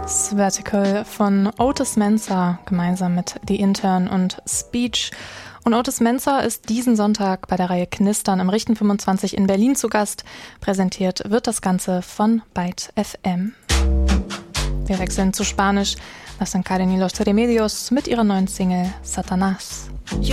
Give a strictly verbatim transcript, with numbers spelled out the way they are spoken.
Vertical von Otis Mensah gemeinsam mit The Intern und Speech. Und Otis Mensah ist diesen Sonntag bei der Reihe Knistern im Richten fünfundzwanzig in Berlin zu Gast. Präsentiert wird das Ganze von Byte F M. Wir wechseln zu Spanisch. Das sind Karen y los Remedios mit ihrer neuen Single Satanás.